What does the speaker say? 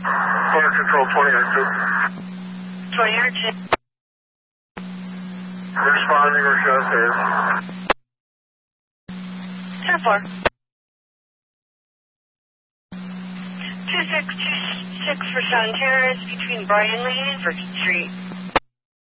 Fire Control 20R2. 20R2. Responding or show phase. 10-4. 2626 for Sean Terrace between Bryan Lane and First Street.